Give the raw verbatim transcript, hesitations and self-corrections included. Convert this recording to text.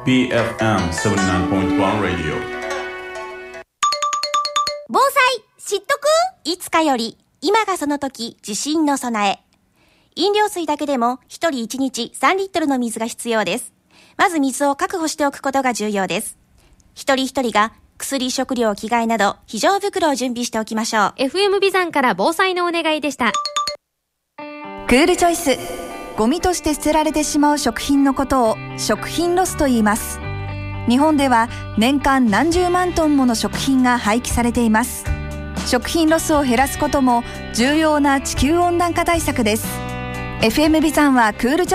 ビーエフエムななじゅうきゅうてんいち Radio。 防災知っとく？いつかより今がその時、地震の備え。飲料水だけでもひとりいちにちさんリットルの水が必要です。まず水を確保しておくことが重要です。一人一人が薬、食料、着替えなど非常袋を準備しておきましょう。 エフエム ビザンから防災のお願いでした。 クールチョイス。ゴミとして捨てられてしまう食品のことを食品ロスと言います。日本では年間何十万トンもの食品が廃棄されています。食品ロスを減らすことも重要な地球温暖化対策です。 エフエム ビザンはクールチョイス